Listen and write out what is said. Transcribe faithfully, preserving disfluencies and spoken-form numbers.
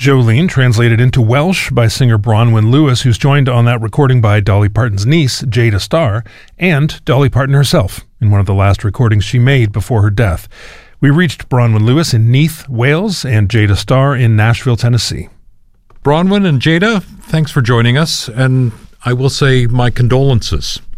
Jolene, translated into Welsh by singer Bronwyn Lewis, who's joined on that recording by Dolly Parton's niece, Jada Starr, and Dolly Parton herself in one of the last recordings she made before her death. We reached Bronwyn Lewis in Neath, Wales, and Jada Starr in Nashville, Tennessee. Bronwyn and Jada, thanks for joining us, and I will say my condolences.